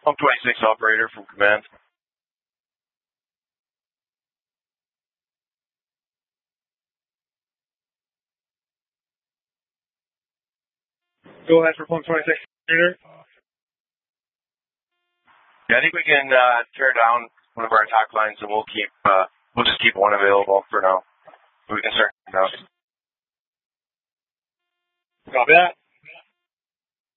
Pump 26 operator from command. Go ahead for Pump 26 operator. Yeah, I think we can tear down one of our attack lines, and we'll just keep one available for now. We can start now. Copy that.